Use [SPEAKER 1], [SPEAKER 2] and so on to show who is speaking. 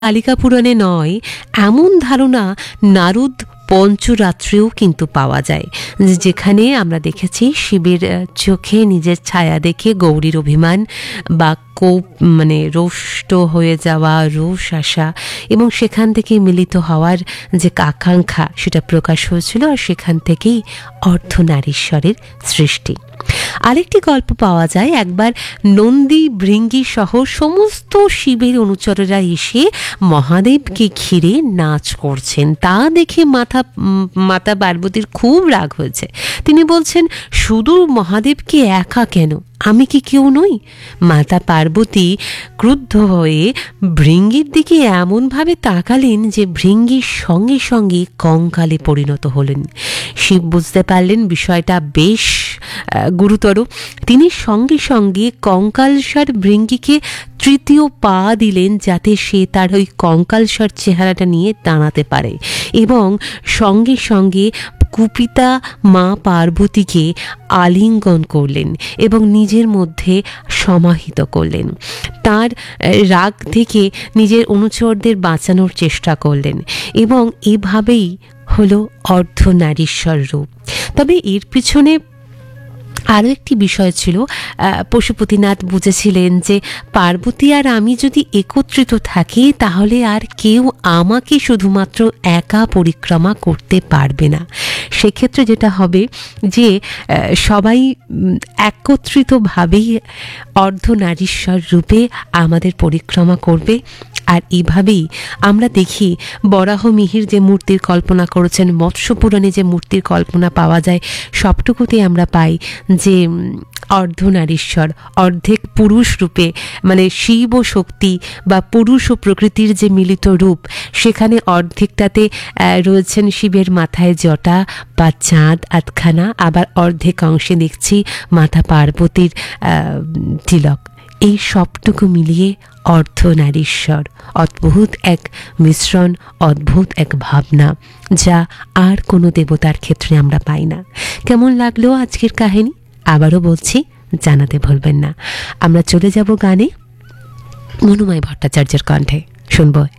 [SPEAKER 1] কালিকা পুরাণে নয় এমন ধারণা নারদ পঞ্চরাত্রেও কিন্তু পাওয়া যায়, যেখানে আমরা দেখেছি শিবের চোখে নিজের ছায়া দেখে গৌরীর অভিমান বা কোপ রোষ্ট হয়ে যাওয়া, রোষ আসা এবং সেখান থেকে মিলিত হওয়ার যে আকাঙ্ক্ষা সেটা প্রকাশ হয়েছিল, আর সেখান থেকেই অর্ধনারীশ্বরের সৃষ্টি। আরেকটি গল্প পাওয়া যায়, একবার নন্দী ভৃঙ্গি সহ সমস্ত শিবের অনুচরেরা এসে মহাদেবকে ঘিরে নাচ করছেন। তা দেখে মাতা পার্বতীর খুব রাগ হয়েছে। তিনি বলছেন, শুধু মহাদেবকে একা কেন, আমি কি কেউ নই? মাতা পার্বতী ক্রুদ্ধ হয়ে ভৃঙ্গির দিকে এমনভাবে তাকালেন যে ভৃঙ্গির সঙ্গে সঙ্গে কঙ্কালে পরিণত হলেন। শিব বুঝতে পারলেন বিষয়টা বেশ গুরুতর। তিনি সঙ্গে সঙ্গে কঙ্কালসার ভৃঙ্গিকে তৃতীয় পা দিলেন, যাতে সে তার ওই কঙ্কালসার চেহারাটা নিয়ে দাঁড়াতে পারে, এবং সঙ্গে সঙ্গে কুপিতা মা পার্বতীকে আলিঙ্গন করলেন এবং নিজের মধ্যে সমাহিত করলেন। তার রাগ থেকে নিজের অনুচরদের বাঁচানোর চেষ্টা করলেন, এবং এভাবেই হলো অর্ধনারীশ্বর রূপ। তবে এর পিছনে আরও একটি বিষয় ছিল। পশুপতিনাথ বুঝেছিলেন যে পার্বতী আর আমি যদি একত্রিত থাকি, তাহলে আর কেউ আমাকে শুধুমাত্র একা পরিক্রমা করতে পারবে না। সেক্ষেত্রে যেটা হবে যে সবাই একত্রিতভাবেই অর্ধনারীশ্বর রূপে আমাদের পরিক্রমা করবে। আর এভাবেই আমরা দেখি বরাহ মিহির যে মূর্তির কল্পনা করেছেন, মৎস্য পুরাণে যে মূর্তির কল্পনা পাওয়া যায়, সবটুকুতে আমরা পাই যে অর্ধনারীশ্বর অর্ধেক পুরুষ রূপে, শিব ও শক্তি বা পুরুষ ও প্রকৃতির যে মিলিত রূপ, সেখানে অর্ধেকটাতে রয়েছেন শিবের মাথায় জটা বা চাঁদ আধখানা, আবার অর্ধেক অংশে দেখছি মাতা পার্বতীর তিলক। এই সবটুকু মিলিয়ে অর্ধনারীশ্বর, অদ্ভুত এক মিশ্রণ, অদ্ভুত এক ভাবনা, যা আর কোনো দেবতার ক্ষেত্রে আমরা পাই না। কেমন লাগলো আজকের কাহিনী? আবারও বলছি, জানাতে ভুলবেন না। আমরা চলে যাব গানে, মনুমাই ভট্টাচার্যের কণ্ঠে শুনবো